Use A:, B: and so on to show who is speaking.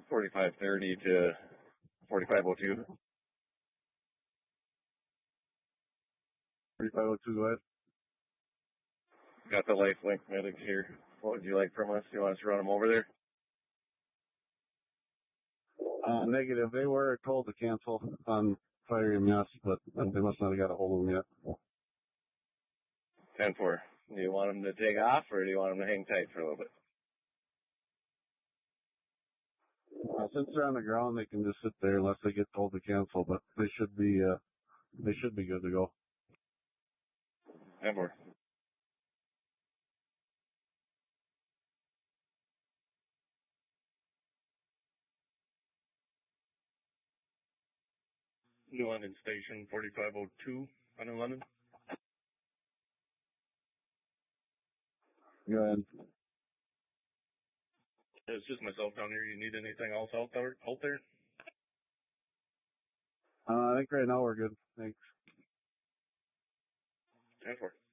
A: 4530 to 4502.
B: 4502, go ahead.
A: Got the LifeLink medics here. What would you like from us? You want us to run them over there?
B: Negative. They were told to cancel on Fire EMS, but they must not have got a hold of them yet.
A: 10-4. Do you want them to take off, or do you want them to hang tight for a little bit?
B: Since they're on the ground, they can just sit there unless they get told to cancel, but they should be good to go.
A: 10-4. New London Station, 4502 on New London.
B: Go ahead.
A: It's just myself down here. You need anything else out there?
B: I think right now we're good. Thanks.
A: 10-4.